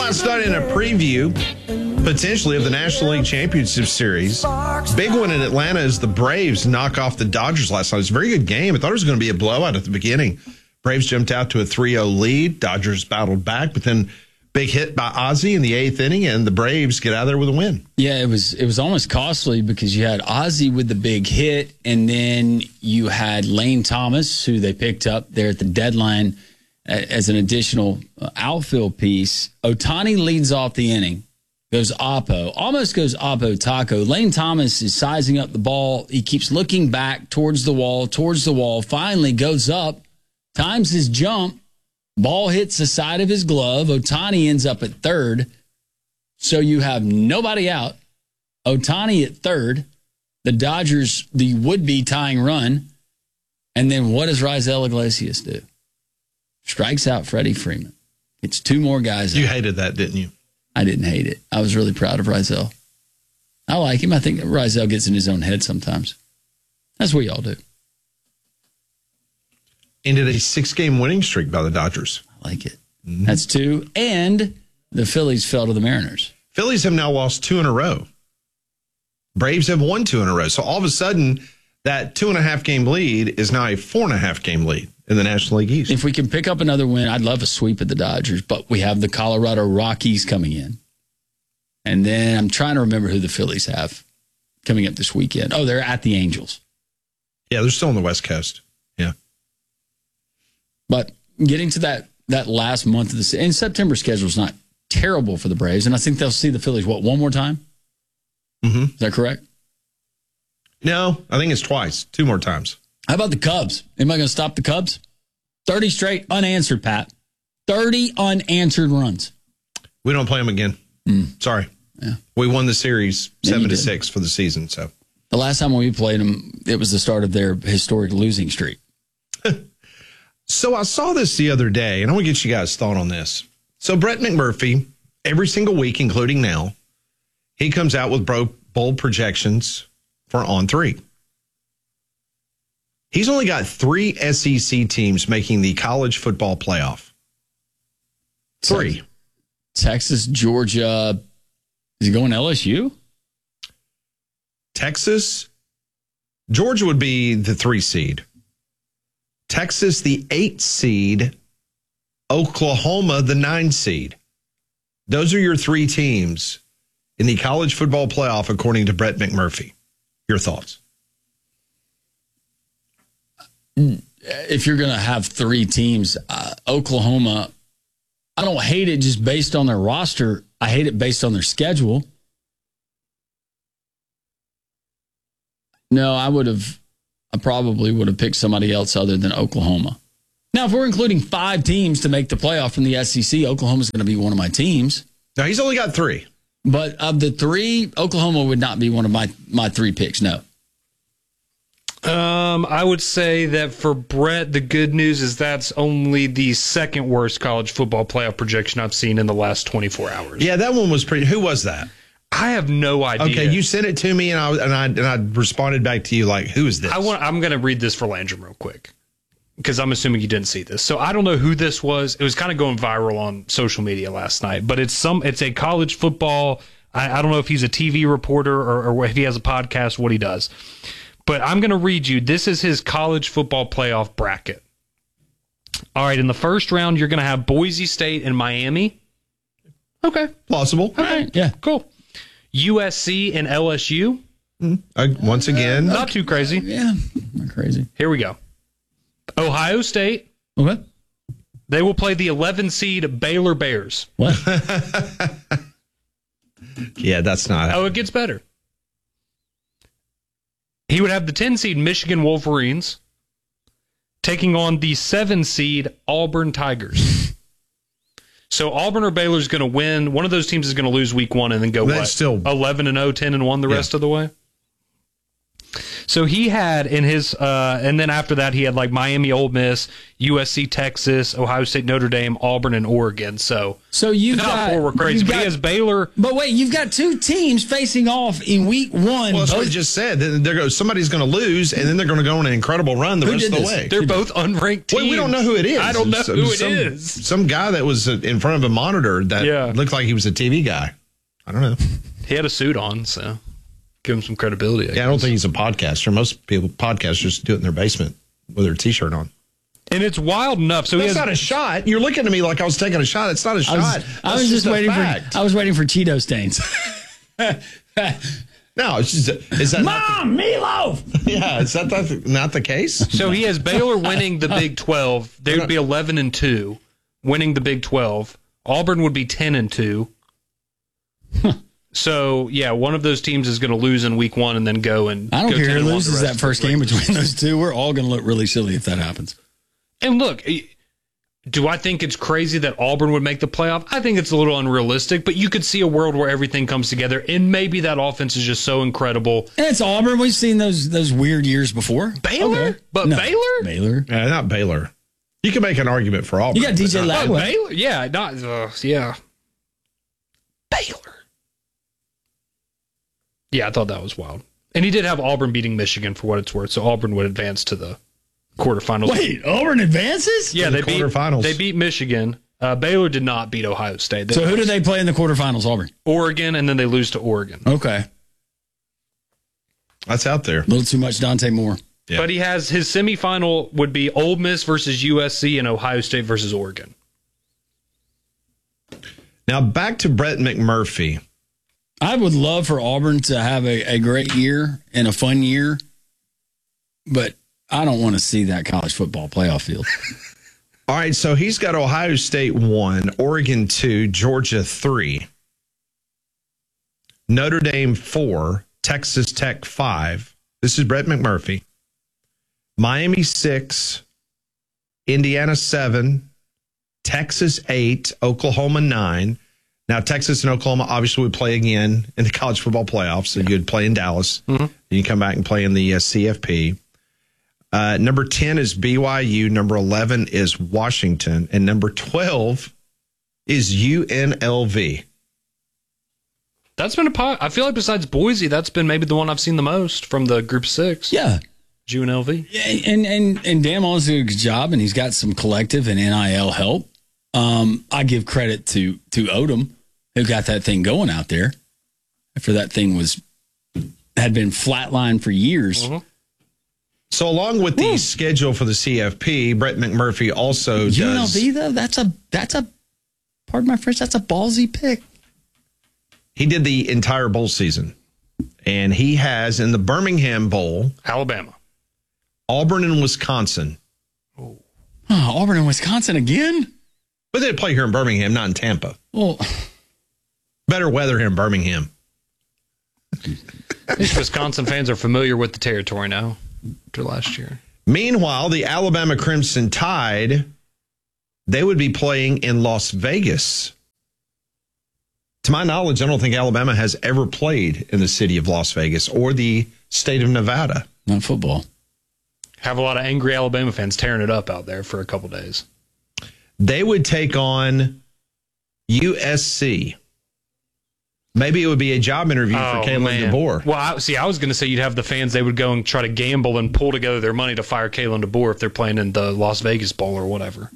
last night in a preview, potentially, of the National League Championship Series. Big one in Atlanta is the Braves knock off the Dodgers last night. It's a very good game. I thought it was going to be a blowout at the beginning. Braves jumped out to a 3-0 lead. Dodgers battled back, but then big hit by Ozzie in the 8th inning, and the Braves get out of there with a win. Yeah, it was almost costly because you had Ozzie with the big hit, and then you had Lane Thomas, who they picked up there at the deadline as an additional outfield piece. Ohtani leads off the inning, goes Oppo, almost goes Oppo Taco. Lane Thomas is sizing up the ball. He keeps looking back towards the wall, finally goes up, times his jump. Ball hits the side of his glove. Ohtani ends up at third. So you have nobody out. Ohtani at third. The Dodgers, the would-be tying run. And then what does Raisel Iglesias do? Strikes out Freddie Freeman. It's two more guys out. You hated that, didn't you? I didn't hate it. I was really proud of Raisel. I like him. I think Raisel gets in his own head sometimes. That's what y'all do. Ended a 6-game winning streak by the Dodgers. I like it. Mm-hmm. That's 2. And the Phillies fell to the Mariners. Phillies have now lost 2 in a row. Braves have won 2 in a row. So all of a sudden, that 2.5-game lead is now a 4.5-game lead in the National League East. If we can pick up another win, I'd love a sweep at the Dodgers, but we have the Colorado Rockies coming in. And then I'm trying to remember who the Phillies have coming up this weekend. Oh, they're at the Angels. Yeah, they're still on the West Coast. Yeah. But getting to that last month of the season, and September schedule is not terrible for the Braves, and I think they'll see the Phillies, one more time? Mm-hmm. Is that correct? No, I think it's twice, 2 more times. How about the Cubs? Anybody going to stop the Cubs? 30 straight unanswered, Pat. 30 unanswered runs. We don't play them again. Sorry. Yeah. We won the series 7-6 for the season. So the last time we played them, it was the start of their historic losing streak. So I saw this the other day, and I want to get you guys' thought on this. So Brett McMurphy, every single week, including now, he comes out with bold projections for On3. He's only got 3 SEC teams making the college football playoff. 3. Texas, Georgia. Is he going LSU? Texas. Georgia would be the 3 seed. Texas, the 8 seed. Oklahoma, the 9 seed. Those are your 3 teams in the college football playoff, according to Brett McMurphy. Your thoughts? If you're going to have 3 teams, Oklahoma, I don't hate it just based on their roster. I hate it based on their schedule. No, I probably would have picked somebody else other than Oklahoma. Now, if we're including 5 teams to make the playoff from the SEC, Oklahoma's going to be one of my teams. Now, he's only got 3. But of the 3, Oklahoma would not be one of my 3 picks, no. I would say that for Brett, the good news is that's only the second worst college football playoff projection I've seen in the last 24 hours. Yeah, that one was pretty. Who was that? I have no idea. Okay, you sent it to me, and I responded back to you like, "Who is this?" I'm going to read this for Landrum real quick because I'm assuming you didn't see this. So I don't know who this was. It was kind of going viral on social media last night, but it's a college football. I don't know if he's a TV reporter or if he has a podcast, what he does. But I'm going to read you. This is his college football playoff bracket. All right, in the first round, you're going to have Boise State and Miami. Okay, plausible. All right, yeah, cool. USC and LSU. Once again, not too crazy. Yeah, not crazy. Here we go. Ohio State. Okay. They will play the 11 seed Baylor Bears. What? Yeah, that's not. Oh, it gets better. He would have the 10 seed Michigan Wolverines taking on the 7 seed Auburn Tigers. So Auburn or Baylor is going to win. One of those teams is going to lose week 1 and then go, That's still 11-0, 10-1 the rest of the way? So he had in his, and then after that he had like Miami, Ole Miss, USC, Texas, Ohio State, Notre Dame, Auburn, and Oregon. So you've the top got 4 were crazy. But he has Baylor. But wait, you've got 2 teams facing off in week 1. Well, that's what I just said. Somebody's going to lose, and then they're going to go on an incredible run the rest of the way. They're both unranked teams. Well, we don't know who it is. I don't know who it is. Some guy that was in front of a monitor that looked like he was a TV guy. I don't know. He had a suit on, so give him some credibility. I don't think he's a podcaster. Most people, podcasters, do it in their basement with their T-shirt on. And it's wild enough. So that's not a shot. You're looking at me like I was taking a shot. It's not a shot. I was just waiting for. I was waiting for Cheeto stains. No, it's just. Is that Mom, meatloaf? Yeah, is that not the case? So he has Baylor winning the Big 12. They would be 11-2, winning the Big 12. Auburn would be 10-2. So yeah, one of those teams is going to lose in week 1 and then go and. I don't go care who 10-1 loses that first game between those 2. We're all going to look really silly if that happens. And look, do I think it's crazy that Auburn would make the playoff? I think it's a little unrealistic, but you could see a world where everything comes together, and maybe that offense is just so incredible. And it's Auburn. We've seen those weird years before. Baylor? Okay. But no. Baylor? Yeah, not Baylor. You can make an argument for Auburn. You got DJ Ladway. Baylor? Yeah, yeah. Baylor. Yeah, I thought that was wild. And he did have Auburn beating Michigan for what it's worth, so Auburn would advance to the quarterfinals. Wait, Auburn advances? Yeah, they beat Michigan. Baylor did not beat Ohio State. So who did they play in the quarterfinals, Auburn? Oregon, and then they lose to Oregon. Okay. That's out there. A little too much Dante Moore. Yeah. But he has his semifinal would be Ole Miss versus USC and Ohio State versus Oregon. Now back to Brett McMurphy. I would love for Auburn to have a great year and a fun year, but I don't want to see that college football playoff field. All right, so he's got Ohio State 1, Oregon 2, Georgia 3, Notre Dame 4, Texas Tech 5. This is Brett McMurphy. Miami 6, Indiana 7, Texas 8, Oklahoma 9. Now, Texas and Oklahoma obviously would play again in the college football playoffs. So you'd play in Dallas. Mm-hmm. And you come back and play in the CFP. Number 10 is BYU. Number 11 is Washington. And number 12 is UNLV. That's been I feel like besides Boise, that's been maybe the one I've seen the most from the Group 6. Yeah. UNLV. And Dan Mullen's doing a good job, and he's got some collective and NIL help. I give credit to Odom, who got that thing going out there after that thing had been flatlined for years. Mm-hmm. So along with the schedule for the CFP, Brett McMurphy also does. UNLV though, that's a pardon my French, that's a ballsy pick. He did the entire bowl season, and he has in the Birmingham Bowl, Alabama, Auburn, and Wisconsin. Oh, Auburn and Wisconsin again? But they play here in Birmingham, not in Tampa. Well, better weather here in Birmingham. These Wisconsin fans are familiar with the territory now after last year. Meanwhile, the Alabama Crimson Tide, they would be playing in Las Vegas. To my knowledge, I don't think Alabama has ever played in the city of Las Vegas or the state of Nevada. Not football. Have a lot of angry Alabama fans tearing it up out there for a couple days. They would take on USC. Maybe it would be a job interview for Kalen DeBoer. Well, I was going to say you'd have the fans, they would go and try to gamble and pull together their money to fire Kalen DeBoer if they're playing in the Las Vegas Bowl or whatever.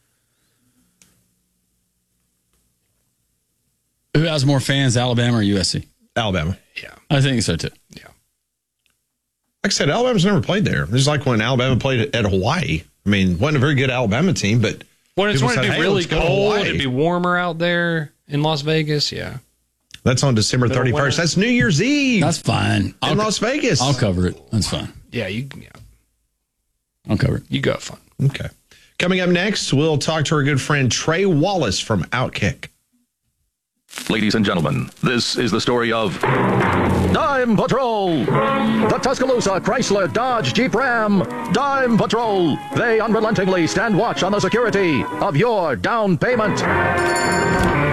Who has more fans, Alabama or USC? Alabama. Yeah. I think so, too. Yeah. Like I said, Alabama's never played there. It's like when Alabama played at Hawaii. I mean, wasn't a very good Alabama team, but when it's going to be really cold, it'd be warmer out there in Las Vegas. Yeah. That's on December 31st. That's New Year's Eve. That's fine. In Las Vegas. I'll cover it. That's fine. Yeah, I'll cover it. You go have fun. Okay. Coming up next, we'll talk to our good friend Trey Wallace from Outkick. Ladies and gentlemen, this is the story of Dime Patrol. The Tuscaloosa, Chrysler, Dodge, Jeep, Ram. Dime Patrol. They unrelentingly stand watch on the security of your down payment.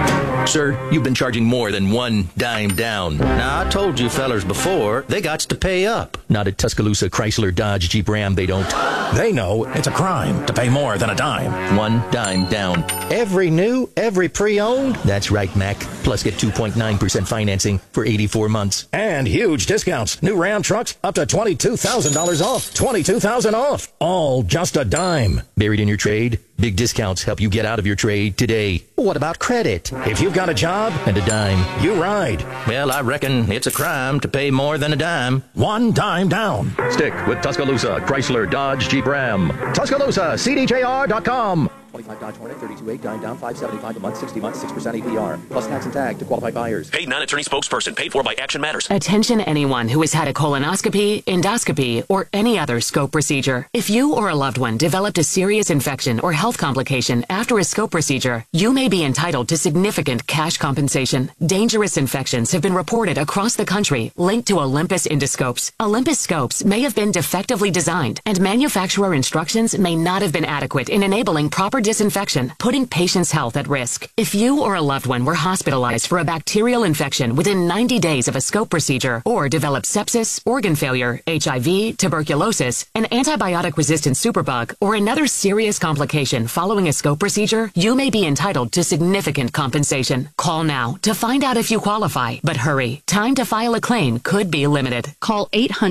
Sir, you've been charging more than one dime down. Now, I told you fellers before, they gots to pay up. Not at Tuscaloosa, Chrysler, Dodge, Jeep, Ram, they don't. They know it's a crime to pay more than a dime. One dime down. Every new, every pre-owned? That's right, Mac. Plus get 2.9% financing for 84 months. And huge discounts. New Ram trucks up to $22,000 off. $22,000 off. All just a dime. Buried in your trade? Big discounts help you get out of your trade today. What about credit? If you've got a job and a dime, you ride. Well, I reckon it's a crime to pay more than a dime. One dime down. Stick with Tuscaloosa, Chrysler, Dodge, Jeep, Ram. Tuscaloosa, CDJR.com. 25 Dodge Hornet, 32.8, dime down, $575 a month, 60 months, 6% APR, plus tax and tag to qualified buyers. Paid non-attorney spokesperson, paid for by Action Matters. Attention anyone who has had a colonoscopy, endoscopy, or any other scope procedure. If you or a loved one developed a serious infection or health complication after a scope procedure, you may be entitled to significant cash compensation. Dangerous infections have been reported across the country linked to Olympus endoscopes. Olympus scopes may have been defectively designed, and manufacturer instructions may not have been adequate in enabling proper disinfection, putting patients' health at risk. If you or a loved one were hospitalized for a bacterial infection within 90 days of a scope procedure, or developed sepsis, organ failure, HIV, tuberculosis, an antibiotic-resistant superbug, or another serious complication following a scope procedure, you may be entitled to significant compensation. Call now to find out if you qualify, but hurry. Time to file a claim could be limited. Call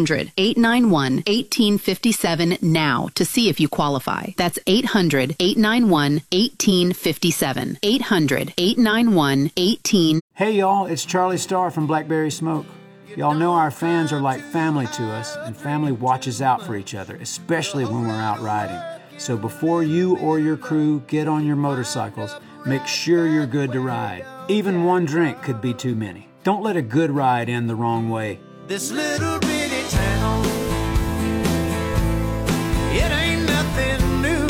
800-891-1857 now to see if you qualify. That's 800-891-1857. 800-891-18. Hey y'all, it's Charlie Starr from Blackberry Smoke. Y'all know our fans are like family to us, and family watches out for each other, especially when we're out riding. So before you or your crew get on your motorcycles, make sure you're good to ride. Even one drink could be too many. Don't let a good ride end the wrong way. This little bitty town, it ain't nothing new.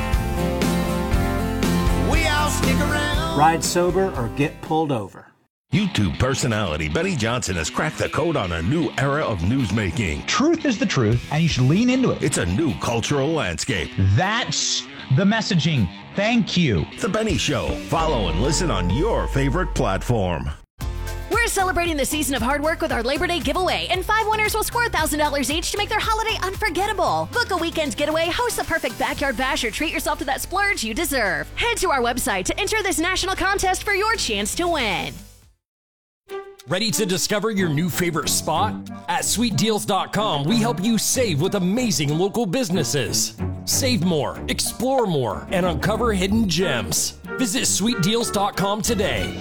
We all stick around. Ride sober or get pulled over. YouTube personality Benny Johnson has cracked the code on a new era of newsmaking. Truth is the truth, and you should lean into it. It's a new cultural landscape. That's the messaging. Thank you. The Benny Show. Follow and listen on your favorite platform. We're celebrating the season of hard work with our Labor Day giveaway, and 5 winners will score $1,000 each to make their holiday unforgettable. Book a weekend getaway, host the perfect backyard bash, or treat yourself to that splurge you deserve. Head to our website to enter this national contest for your chance to win. Ready to discover your new favorite spot? At sweetdeals.com, we help you save with amazing local businesses. Save more, explore more, and uncover hidden gems. Visit sweetdeals.com today.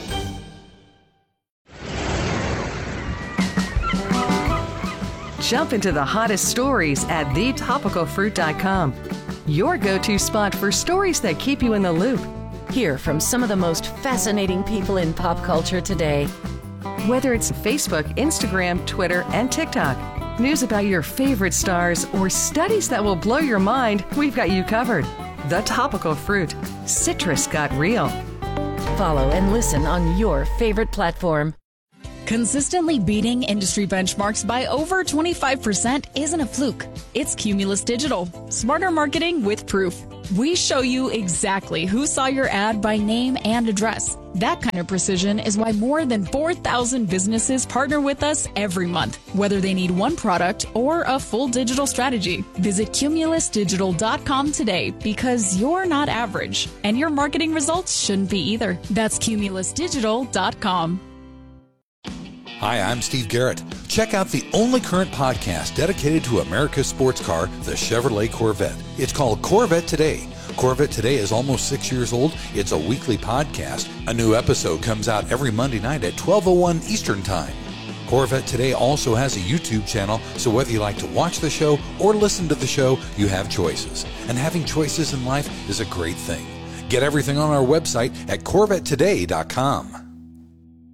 Jump into the hottest stories at thetopicalfruit.com. Your go-to spot for stories that keep you in the loop. Hear from some of the most fascinating people in pop culture today. Whether it's Facebook, Instagram, Twitter, and TikTok, news about your favorite stars, or studies that will blow your mind, we've got you covered. The Topical Fruit. Citrus got real. Follow and listen on your favorite platform. Consistently beating industry benchmarks by over 25% isn't a fluke. It's Cumulus Digital. Smarter marketing with proof. We show you exactly who saw your ad by name and address. That kind of precision is why more than 4,000 businesses partner with us every month, whether they need one product or a full digital strategy. Visit cumulusdigital.com today, because you're not average, and your marketing results shouldn't be either. That's cumulusdigital.com. Hi, I'm Steve Garrett. Check out the only current podcast dedicated to America's sports car, the Chevrolet Corvette. It's called Corvette Today. Corvette Today is almost 6 years old. It's a weekly podcast. A new episode comes out every Monday night at 12:01 Eastern Time. Corvette Today also has a YouTube channel, so whether you like to watch the show or listen to the show, you have choices. And having choices in life is a great thing. Get everything on our website at CorvetteToday.com.